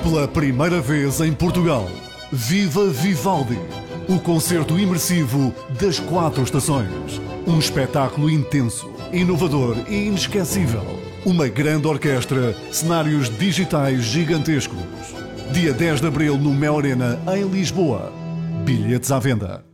Pela primeira vez em Portugal, Viva Vivaldi, o concerto imersivo das 4 estações. Um espetáculo intenso, inovador e inesquecível. Uma grande orquestra, cenários digitais gigantescos. Dia 10 de abril no Mel Arena, em Lisboa. Bilhetes à venda.